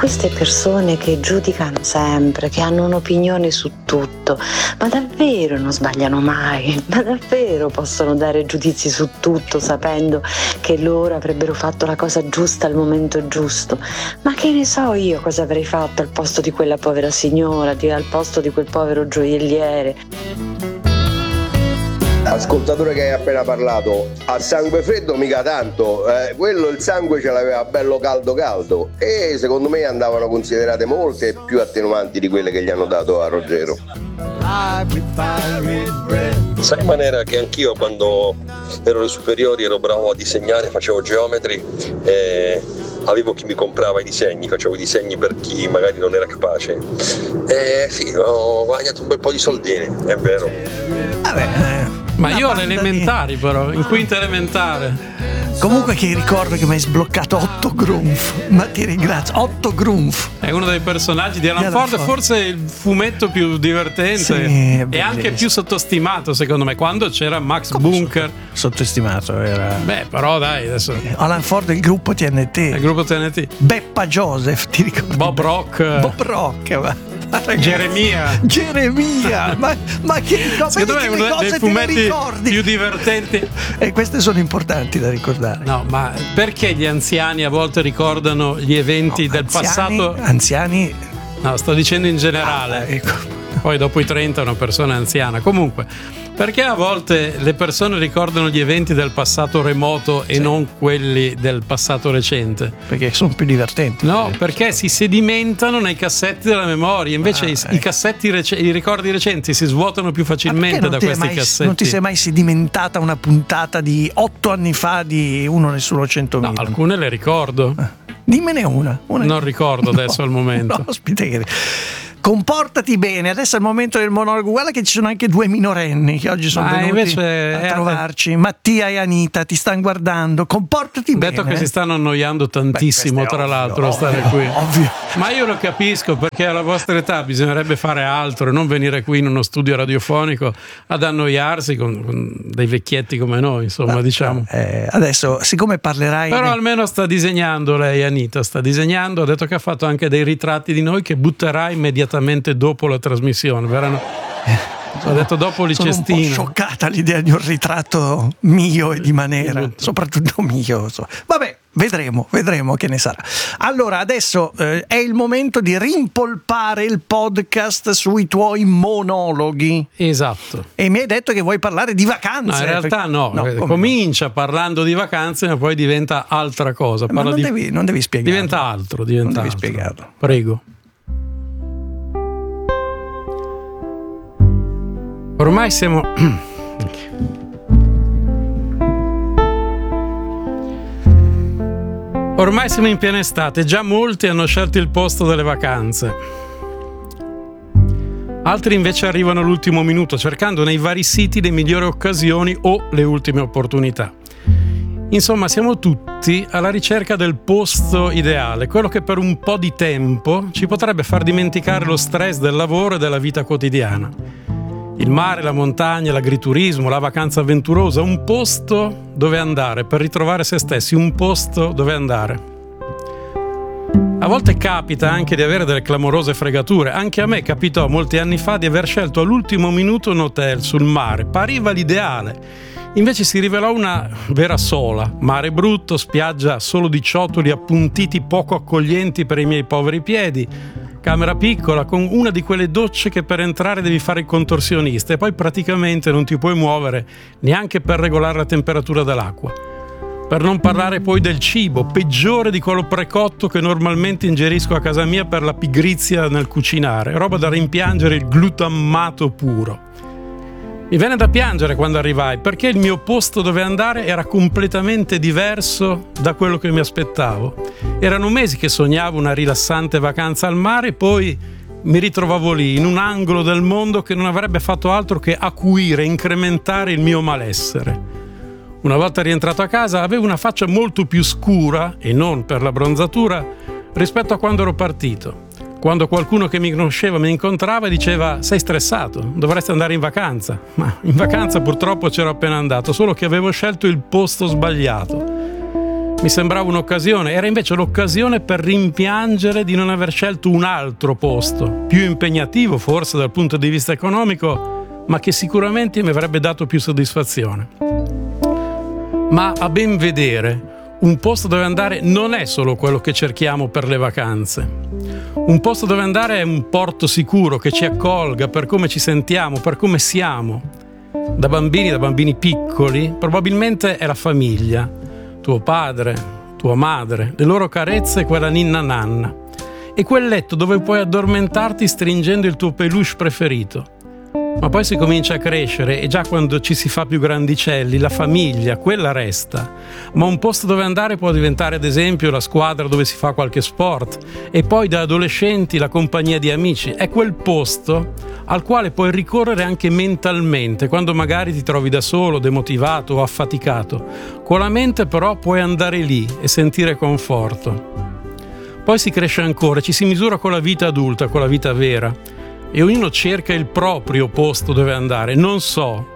queste persone che giudicano sempre, che hanno un'opinione su tutto, ma davvero non sbagliano mai? Ma davvero possono dare giudizi su tutto sapendo che loro avrebbero fatto la cosa giusta al momento giusto? Ma che ne so io cosa avrei fatto al posto di quella povera signora, al posto di quel povero gioielliere? Ascoltatore che hai appena parlato, a sangue freddo mica tanto, quello il sangue ce l'aveva bello caldo e secondo me andavano considerate molte più attenuanti di quelle che gli hanno dato a Ruggero. Sai in maniera che anch'io quando ero alle superiori ero bravo a disegnare, facevo geometri e avevo chi mi comprava i disegni, facevo i disegni per chi magari non era capace. Sì, ho guadagnato un bel po' di soldini, è vero. Ma io alle elementari però, in quinta elementare. Comunque che ricordo che mi hai sbloccato 8 Grunf, ma ti ringrazio, 8 Grunf. È uno dei personaggi di Alan Ford, forse il fumetto più divertente, sì, e anche più sottostimato secondo me, quando c'era Max Bunker. Sottostimato era. Beh, però dai, adesso Alan Ford, il gruppo TNT. Il gruppo TNT. Beppa Joseph, ti ricordi? Bob Rock. Bob Rock, Geremia, ma che secondo me è uno dei fumetti più divertenti, e queste sono importanti da ricordare. No, ma perché gli anziani a volte ricordano gli eventi del passato? Anziani? No, sto dicendo in generale. Ecco. Poi dopo i 30 una persona è anziana. Comunque, perché a volte le persone ricordano gli eventi del passato remoto e non quelli del passato recente? Perché sono più divertenti. No, perché si sedimentano nei cassetti della memoria. Invece i cassetti i ricordi recenti si svuotano più facilmente da questi cassetti. Non ti sei mai sedimentata una puntata di 8 anni fa di Uno Nessuno 100.000? No, alcune le ricordo. Dimmene una. Non ricordo adesso al momento. No, ospite. Comportati bene, adesso è il momento del monologo. Guarda che ci sono anche 2 minorenni che oggi sono venuti a trovarci. Mattia e Anita ti stanno guardando. Comportati bene. Detto che si stanno annoiando tantissimo, tra l'altro, stare qui. Ovvio. Ma io lo capisco, perché alla vostra età bisognerebbe fare altro e non venire qui in uno studio radiofonico ad annoiarsi con dei vecchietti come noi, insomma, diciamo. Adesso, siccome parlerai... Però almeno sta disegnando lei, Anita, sta disegnando. Ha detto che ha fatto anche dei ritratti di noi che butterà immediatamente dopo la trasmissione, verranno. Ho detto dopo li cestino. Sono un po' scioccata l'idea di un ritratto mio e di Manera, soprattutto mio. Vabbè, vedremo che ne sarà. Allora, adesso è il momento di rimpolpare il podcast sui tuoi monologhi. Esatto. E mi hai detto che vuoi parlare di vacanze. No, in realtà no. Comincia parlando di vacanze, ma poi diventa altra cosa. Ma non devi spiegarlo. Diventa altro. Non devi spiegarlo. Prego. Ormai siamo in piena estate, già molti hanno scelto il posto delle vacanze. Altri invece arrivano all'ultimo minuto cercando nei vari siti le migliori occasioni o le ultime opportunità. Insomma, siamo tutti alla ricerca del posto ideale, quello che per un po' di tempo ci potrebbe far dimenticare lo stress del lavoro e della vita quotidiana. Il mare, la montagna, l'agriturismo, la vacanza avventurosa, un posto dove andare per ritrovare se stessi, un posto dove andare. A volte capita anche di avere delle clamorose fregature. Anche a me capitò molti anni fa di aver scelto all'ultimo minuto un hotel sul mare. Pariva l'ideale. Invece si rivelò una vera sola. Mare brutto, spiaggia solo di ciottoli appuntiti poco accoglienti per i miei poveri piedi. Camera piccola con una di quelle docce che per entrare devi fare il contorsionista e poi praticamente non ti puoi muovere neanche per regolare la temperatura dell'acqua. Per non parlare poi del cibo, peggiore di quello precotto che normalmente ingerisco a casa mia per la pigrizia nel cucinare, roba da rimpiangere il glutammato puro. Mi venne da piangere quando arrivai, perché il mio posto dove andare era completamente diverso da quello che mi aspettavo. Erano mesi che sognavo una rilassante vacanza al mare e poi mi ritrovavo lì, in un angolo del mondo che non avrebbe fatto altro che acuire e incrementare il mio malessere. Una volta rientrato a casa avevo una faccia molto più scura, e non per la bronzatura, rispetto a quando ero partito. Quando qualcuno che mi conosceva mi incontrava e diceva: sei stressato, dovresti andare in vacanza. Ma in vacanza purtroppo c'ero appena andato, solo che avevo scelto il posto sbagliato. Mi sembrava un'occasione, era invece l'occasione per rimpiangere di non aver scelto un altro posto, più impegnativo forse dal punto di vista economico, ma che sicuramente mi avrebbe dato più soddisfazione. Ma a ben vedere, un posto dove andare non è solo quello che cerchiamo per le vacanze. Un posto dove andare è un porto sicuro che ci accolga per come ci sentiamo, per come siamo. Da bambini piccoli, probabilmente è la famiglia. Tuo padre, tua madre, le loro carezze e quella ninna nanna. E quel letto dove puoi addormentarti stringendo il tuo peluche preferito. Ma poi si comincia a crescere e già quando ci si fa più grandicelli, la famiglia, quella resta. Ma un posto dove andare può diventare ad esempio la squadra dove si fa qualche sport e poi da adolescenti la compagnia di amici. È quel posto al quale puoi ricorrere anche mentalmente quando magari ti trovi da solo, demotivato o affaticato. Con la mente però puoi andare lì e sentire conforto. Poi si cresce ancora, ci si misura con la vita adulta, con la vita vera. E ognuno cerca il proprio posto dove andare. Non so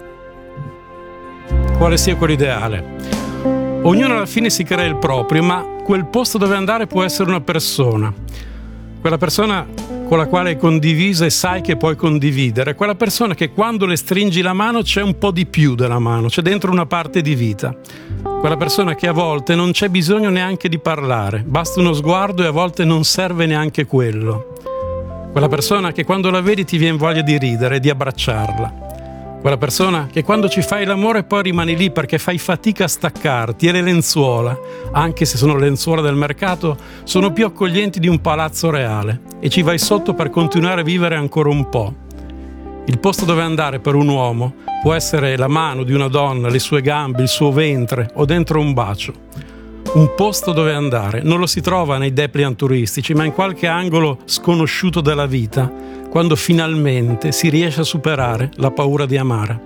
quale sia quello ideale. Ognuno alla fine si crea il proprio, ma quel posto dove andare può essere una persona. Quella persona con la quale hai condiviso e sai che puoi condividere. Quella persona che quando le stringi la mano c'è un po' di più della mano, c'è dentro una parte di vita. Quella persona che a volte non c'è bisogno neanche di parlare, basta uno sguardo e a volte non serve neanche quello. Quella persona che quando la vedi ti viene voglia di ridere, di abbracciarla. Quella persona che quando ci fai l'amore poi rimani lì perché fai fatica a staccarti e le lenzuola, anche se sono le lenzuola del mercato, sono più accoglienti di un palazzo reale e ci vai sotto per continuare a vivere ancora un po'. Il posto dove andare per un uomo può essere la mano di una donna, le sue gambe, il suo ventre o dentro un bacio. Un posto dove andare non lo si trova nei dépliant turistici, ma in qualche angolo sconosciuto della vita, quando finalmente si riesce a superare la paura di amare.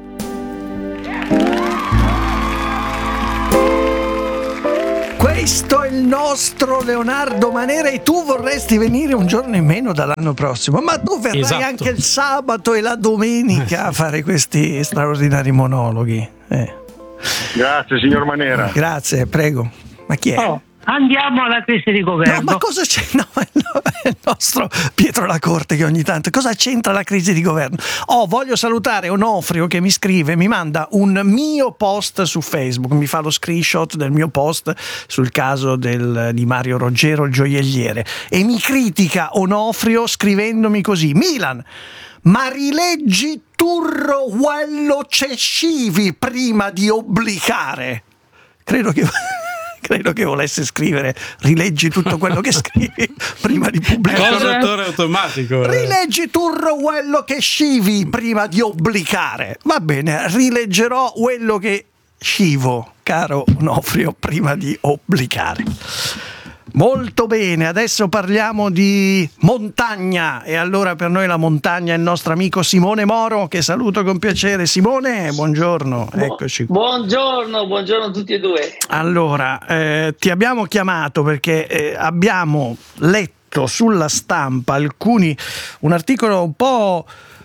Questo è il nostro Leonardo Manera e tu vorresti venire un giorno in meno dall'anno prossimo, ma tu verrai Esatto. anche il sabato e la domenica a fare questi straordinari monologhi. Grazie signor Manera. Grazie, prego. Ma chi è? Andiamo alla crisi di governo. No, ma cosa c'è? No, è il nostro Pietro Lacorte che ogni tanto. Cosa c'entra la crisi di governo? Voglio salutare Onofrio che mi scrive, mi manda un mio post su Facebook, mi fa lo screenshot del mio post sul caso di Mario Roggero, il gioielliere, e mi critica Onofrio scrivendomi così: Milan, ma rileggi Turro quello cescivi prima di obblicare. Credo che volesse scrivere rileggi tutto quello che scrivi prima di pubblicare. Correttore automatico. Rileggi Turro quello che scivi prima di obblicare. Va bene, rileggerò quello che scivo, caro Onofrio, prima di obblicare. Molto bene, adesso parliamo di montagna e allora per noi la montagna è il nostro amico Simone Moro, che saluto con piacere. Simone, buongiorno, eccoci. Buongiorno a tutti e due. Allora, ti abbiamo chiamato perché abbiamo letto sulla stampa un articolo un po'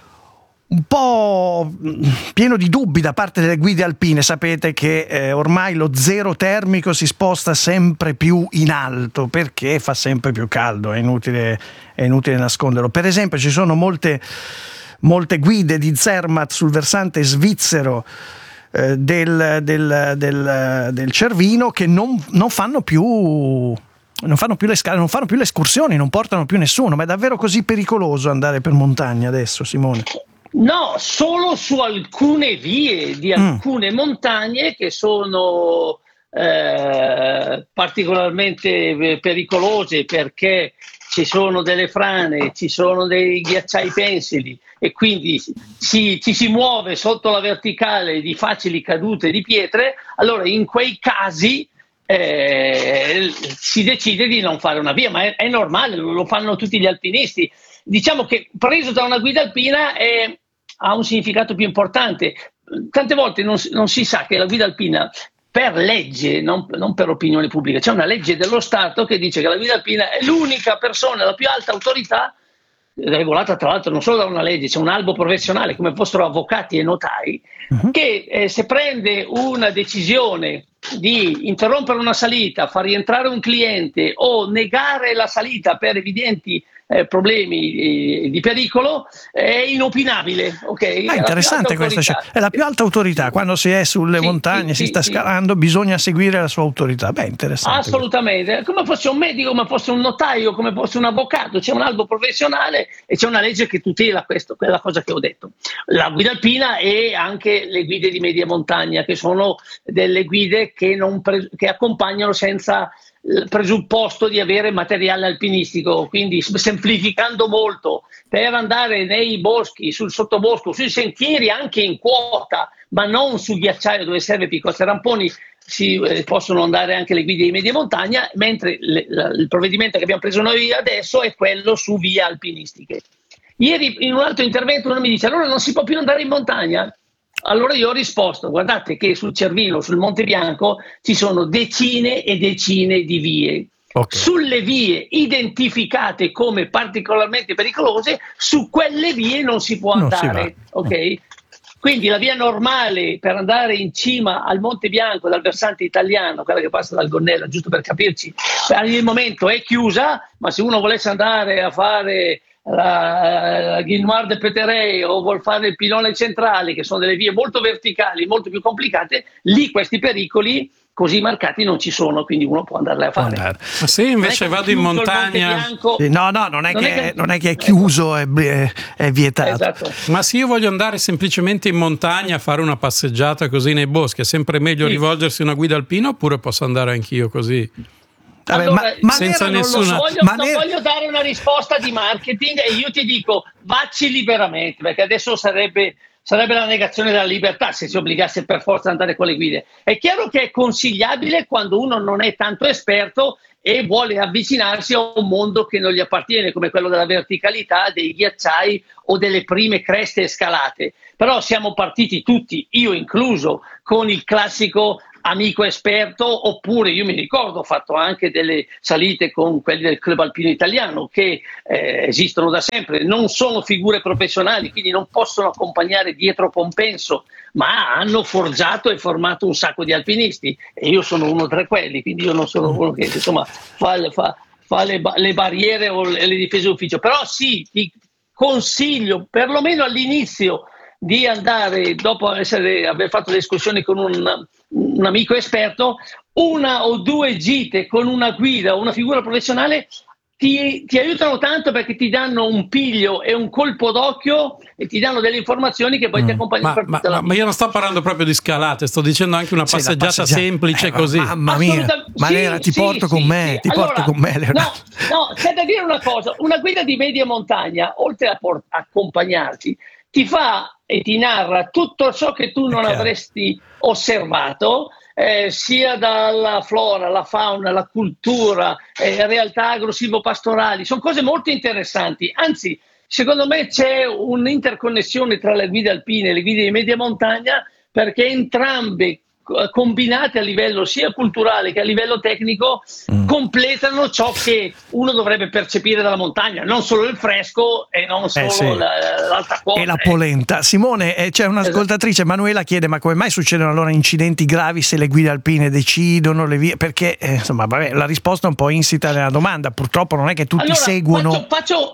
pieno di dubbi da parte delle guide alpine. Sapete che ormai lo zero termico si sposta sempre più in alto perché fa sempre più caldo, è inutile nasconderlo. Per esempio ci sono molte guide di Zermatt sul versante svizzero del Cervino che non fanno più le scale, non fanno più le escursioni, non portano più nessuno. Ma è davvero così pericoloso andare per montagna adesso, Simone? No, solo su alcune vie di alcune montagne che sono particolarmente pericolose perché ci sono delle frane, ci sono dei ghiacciai pensili e quindi ci si muove sotto la verticale di facili cadute di pietre. Allora in quei casi si decide di non fare una via, ma è normale, lo fanno tutti gli alpinisti. Diciamo che preso da una guida alpina ha un significato più importante. Tante volte non si sa che la guida alpina, per legge, non per opinione pubblica, c'è una legge dello Stato che dice che la guida alpina è l'unica persona, la più alta autorità regolata tra l'altro non solo da una legge, c'è un albo professionale come fossero avvocati e notai, che se prende una decisione di interrompere una salita, far rientrare un cliente o negare la salita per evidenti problemi di pericolo, è inopinabile. Okay? È interessante questa, è la più alta autorità. Quando si è sulle montagne, si sta scalando, bisogna seguire la sua autorità. Beh, interessante. Assolutamente, come fosse un medico, come fosse un notaio, come fosse un avvocato, c'è un albo professionale e c'è una legge che tutela questo, quella cosa che ho detto. La guida alpina e anche le guide di media montagna, che sono delle guide che accompagnano senza il presupposto di avere materiale alpinistico, quindi semplificando molto, per andare nei boschi, sul sottobosco, sui sentieri anche in quota, ma non sul ghiacciaio dove serve piccoli ramponi, possono andare anche le guide di media montagna, mentre il provvedimento che abbiamo preso noi adesso è quello su vie alpinistiche. Ieri in un altro intervento uno mi dice: allora non si può più andare in montagna? Allora io ho risposto: guardate che sul Cervino, sul Monte Bianco, ci sono decine e decine di vie. Okay. Sulle vie identificate come particolarmente pericolose, su quelle vie non si può andare. Ok? Quindi la via normale per andare in cima al Monte Bianco dal versante italiano, quella che passa dal Gonnella, giusto per capirci, al momento è chiusa, ma se uno volesse andare a fare la Guinoir de Peterey o vuol fare il Pilone Centrale, che sono delle vie molto verticali, molto più complicate, lì questi pericoli così marcati non ci sono, quindi uno può andarle a fare. Ma se invece vado in montagna, non è che è chiuso, è vietato. Esatto. Ma se io voglio andare semplicemente in montagna a fare una passeggiata così nei boschi, è sempre meglio rivolgersi a una guida alpina, oppure posso andare anch'io così? Allora, senza nessuna... non voglio dare una risposta di marketing e io ti dico vacci liberamente, perché adesso sarebbe la negazione della libertà se si obbligasse per forza ad andare con le guide. È chiaro che è consigliabile quando uno non è tanto esperto e vuole avvicinarsi a un mondo che non gli appartiene, come quello della verticalità, dei ghiacciai o delle prime creste scalate. Però siamo partiti tutti, io incluso, con il classico amico esperto, oppure io mi ricordo ho fatto anche delle salite con quelli del Club Alpino Italiano che esistono da sempre, non sono figure professionali, quindi non possono accompagnare dietro compenso, ma hanno forgiato e formato un sacco di alpinisti e io sono uno tra quelli, quindi io non sono uno che insomma fa le barriere o le difese d'ufficio, però sì, ti consiglio perlomeno all'inizio di andare, dopo aver fatto le escursioni con un amico esperto, una o due gite con una guida o una figura professionale ti aiutano tanto, perché ti danno un piglio e un colpo d'occhio e ti danno delle informazioni che poi ti accompagnano per tutta la vita. Ma io non sto parlando proprio di scalate, sto dicendo anche una passeggiata semplice così. Mamma mia, Manera, ti porto con me, porto con me. No, c'è da dire una cosa: una guida di media montagna, oltre a accompagnarti, ti fa e ti narra tutto ciò che tu non avresti osservato, sia dalla flora, la fauna, la cultura, realtà agro-silvopastorali. Sono cose molto interessanti. Anzi, secondo me c'è un'interconnessione tra le guide alpine e le guide di media montagna, perché entrambe combinate a livello sia culturale che a livello tecnico completano ciò che uno dovrebbe percepire dalla montagna, non solo il fresco e non solo l'alta quota e la polenta. Simone, c'è un'ascoltatrice, Manuela, chiede: ma come mai succedono allora incidenti gravi se le guide alpine decidono le vie? Perché insomma, vabbè, la risposta è un po' insita nella domanda. Purtroppo non è che tutti seguono. Faccio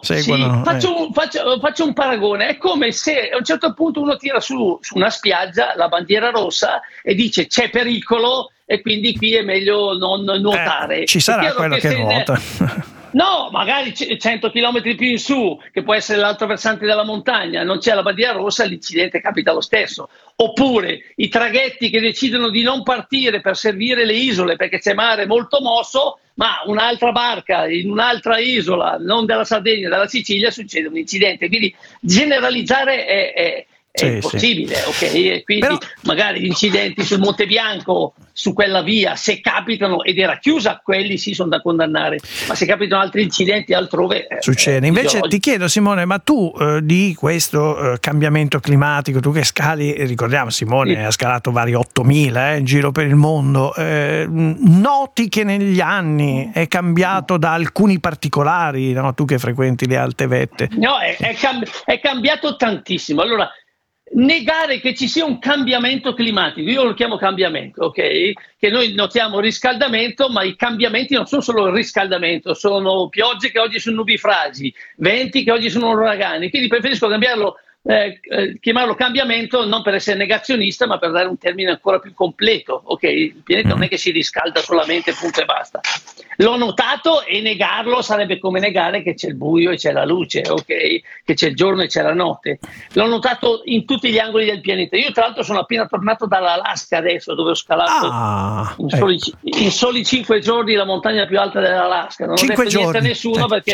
un paragone. È come se a un certo punto uno tira su una spiaggia la bandiera rossa e dice c'è pericolo e quindi qui è meglio non nuotare. Ci sarà quello che nuota. No, magari 100 km più in su, che può essere l'altro versante della montagna, non c'è la bandiera rossa, l'incidente capita lo stesso. Oppure i traghetti che decidono di non partire per servire le isole perché c'è mare molto mosso, ma un'altra barca in un'altra isola, non della Sardegna, della Sicilia, succede un incidente. Quindi generalizzare è impossibile, ok? E quindi magari gli incidenti sul Monte Bianco, su quella via, se capitano ed era chiusa, quelli sì sono da condannare, ma se capitano altri incidenti altrove succede. Invece ti chiedo, Simone, ma tu di questo cambiamento climatico, tu che scali, ricordiamo Simone ha scalato vari 8000 in giro per il mondo, noti che negli anni è cambiato da alcuni particolari, no? Tu che frequenti le alte vette. No, è cambiato tantissimo. Allora, negare che ci sia un cambiamento climatico, io lo chiamo cambiamento, ok? Che noi notiamo riscaldamento, ma i cambiamenti non sono solo il riscaldamento, sono piogge che oggi sono nubifragi, venti che oggi sono uragani, quindi preferisco chiamarlo cambiamento non per essere negazionista, ma per dare un termine ancora più completo, ok? Il pianeta non è che si riscalda solamente, punto e basta. L'ho notato e negarlo sarebbe come negare che c'è il buio e c'è la luce, ok? Che c'è il giorno e c'è la notte. L'ho notato in tutti gli angoli del pianeta. Io tra l'altro sono appena tornato dall'Alaska adesso, dove ho scalato in soli 5 giorni la montagna più alta dell'Alaska. Non ho detto niente a nessuno perché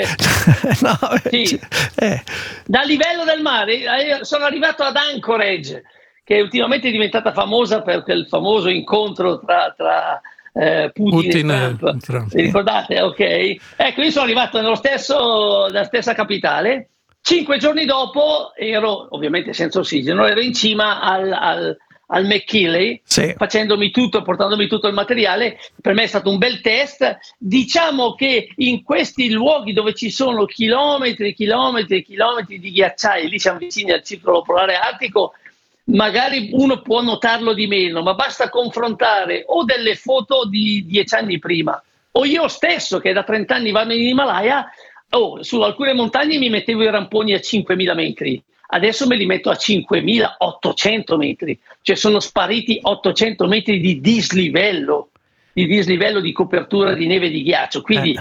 dal livello del mare sono arrivato ad Anchorage, che ultimamente è diventata famosa per quel famoso incontro tra Putin e Trump. Vi ricordate? Ok. Ecco, io sono arrivato nella stessa capitale. 5 giorni dopo ero, ovviamente senza ossigeno, ero in cima al McKinley, facendomi tutto, portandomi tutto il materiale. Per me è stato un bel test. Diciamo che in questi luoghi dove ci sono chilometri di ghiacciai, lì siamo vicini al circolo polare artico, magari uno può notarlo di meno, ma basta confrontare o delle foto di 10 anni prima o io stesso che da 30 anni vado in Himalaya, su alcune montagne mi mettevo i ramponi a 5.000 metri, adesso me li metto a 5.800 metri, cioè sono spariti 800 metri di dislivello di copertura di neve e di ghiaccio, quindi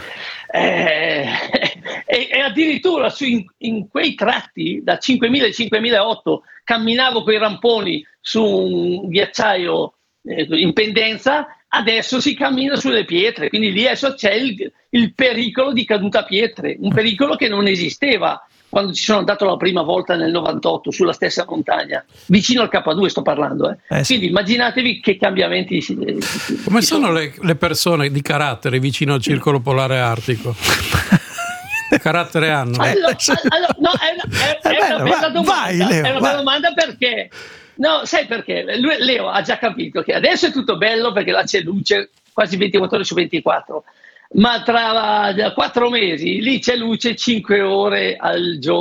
e addirittura in quei tratti da 5.000 e 5.008 camminavo con i ramponi su un ghiacciaio in pendenza, adesso si cammina sulle pietre, quindi lì adesso c'è il pericolo di caduta a pietre, un pericolo che non esisteva quando ci sono andato la prima volta nel 98 sulla stessa montagna, vicino al K2 sto parlando. Quindi immaginatevi che cambiamenti come sono le persone di carattere vicino al circolo polare artico? Carattere hanno? No, è una bella domanda. È una bella domanda perché sai perché? Leo ha già capito che adesso è tutto bello perché là c'è luce quasi 24 ore su 24, ma tra 4 mesi lì c'è luce 5 ore al giorno.